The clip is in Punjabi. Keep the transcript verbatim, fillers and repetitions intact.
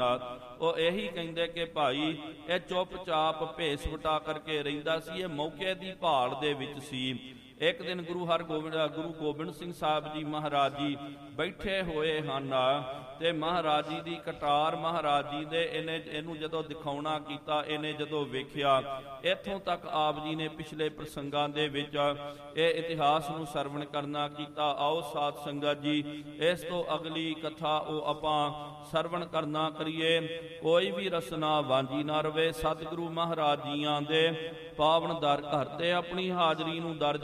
ਉਹ ਇਹੀ ਕਹਿੰਦੇ ਕਿ ਭਾਈ ਇਹ ਚੁੱਪਚਾਪ ਭੇਸ ਵਟਾ ਕਰਕੇ ਰਹਿੰਦਾ ਸੀ, ਇਹ ਮੌਕੇ ਦੀ ਭਾਲ ਦੇ ਵਿੱਚ ਸੀ। ਇੱਕ ਦਿਨ ਗੁਰੂ ਹਰਗੋਬਿੰਦ ਗੁਰੂ ਗੋਬਿੰਦ ਸਿੰਘ ਸਾਹਿਬ ਜੀ ਮਹਾਰਾਜ ਜੀ ਬੈਠੇ ਹੋਏ ਹਨ ਤੇ ਮਹਾਰਾਜ ਜੀ ਦੀ ਕਟਾਰ ਮਹਾਰਾਜ ਜੀ ਦੇ ਇਹਨੇ ਇਹਨੂੰ ਜਦੋਂ ਦਿਖਾਉਣਾ ਕੀਤਾ, ਇਹਨੇ ਜਦੋਂ ਵੇਖਿਆ, ਇੱਥੋਂ ਤੱਕ ਆਪ ਜੀ ਨੇ ਪਿਛਲੇ ਪ੍ਰਸੰਗਾਂ ਦੇ ਵਿੱਚ ਇਹ ਇਤਿਹਾਸ ਨੂੰ ਸਰਵਣ ਕਰਨਾ ਕੀਤਾ। ਆਓ ਸਾਧ ਸੰਗਤ ਜੀ ਇਸ ਤੋਂ ਅਗਲੀ ਕਥਾ ਉਹ ਆਪਾਂ ਸਰਵਣ ਕਰਨਾ ਕਰੀਏ। ਕੋਈ ਵੀ ਰਸਨਾ ਵਾਂਝੀ ਨਾ ਰਵੇ। ਸਤਿਗੁਰੂ ਮਹਾਰਾਜ ਜੀਆਂ ਦੇ ਪਾਵਨ ਦਰ ਘਰ ਤੇ ਆਪਣੀ ਹਾਜ਼ਰੀ ਨੂੰ ਦਰਜ